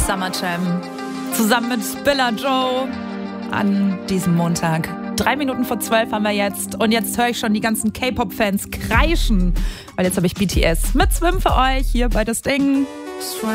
Summer Jam. Zusammen mit Billa Joe an diesem Montag. 11:03 haben wir jetzt. Und jetzt höre ich schon die ganzen K-Pop-Fans kreischen. Weil jetzt habe ich BTS mit Swim für euch hier bei das Ding.